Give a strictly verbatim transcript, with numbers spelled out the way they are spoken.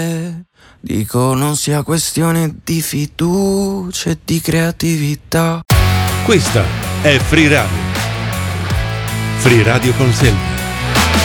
Dico non sia questione di fiducia e di creatività. Questa è Free Radio. Free Radio con Selva.